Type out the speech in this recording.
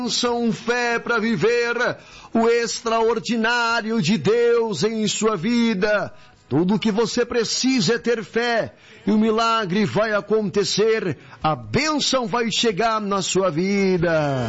São fé para viver o extraordinário de Deus em sua vida. Tudo o que você precisa é ter fé e o milagre vai acontecer, a bênção vai chegar na sua vida.